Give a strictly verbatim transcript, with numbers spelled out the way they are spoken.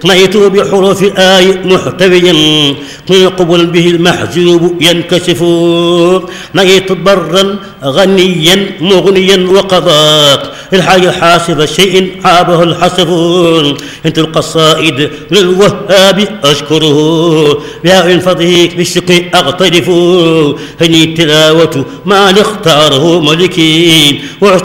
نيت بحروف آي محتويا قبل به المحجوب ينكشف نيت برا غنيا مغنيا وقضاء الحي حاسب شيء عابه الحسب انت القصائد للوهاب أشكره بها فضله بالشكر أغترف هني التلاوة ما اختاره ملكي